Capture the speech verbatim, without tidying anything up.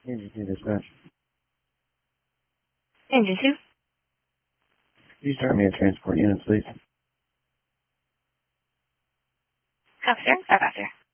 Engine two dispatch. Engine two. Can you start me a transport unit, please? Copy, sir. Start after.